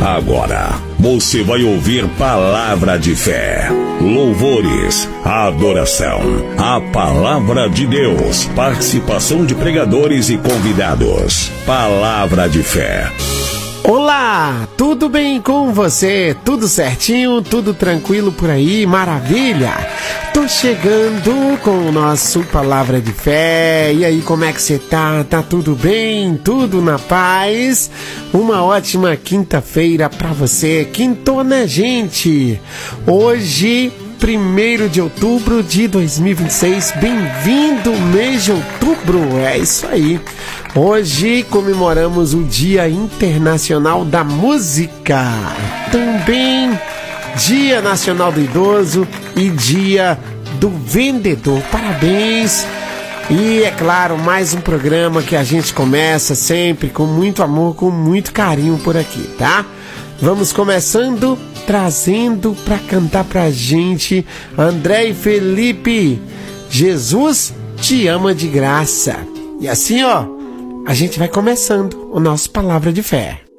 Agora, você vai ouvir palavra de fé, louvores, adoração, a palavra de Deus, participação de pregadores e convidados. Palavra de fé. Olá, tudo bem com você? Tudo certinho? Tudo tranquilo por aí? Maravilha! Tô chegando com o nosso Palavra de Fé. E aí, como é que você tá? Tá tudo bem? Tudo na paz? Uma ótima quinta-feira pra você. Quintou, né, gente? Hoje, 1º de outubro de 2026. Bem-vindo, mês de outubro. É isso aí. Hoje comemoramos o Dia Internacional da Música. Também Dia Nacional do Idoso e Dia do Vendedor. Parabéns! E, é claro, mais um programa que a gente começa sempre com muito amor, com muito carinho por aqui, tá? Vamos começando trazendo para cantar pra gente André e Felipe. Jesus te ama de graça. E assim, ó, a gente vai começando o nosso Palavra de Fé.